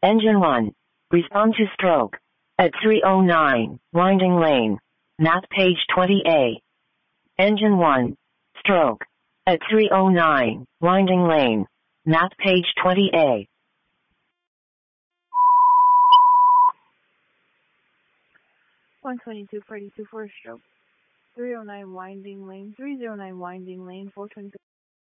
Engine 1. Respond to stroke. At 309, winding lane. Map page 20A. Engine 1. Stroke. At 309, winding lane. Map page 20A. 122, 42 for a stroke. 309 winding lane, 309 winding lane, 422.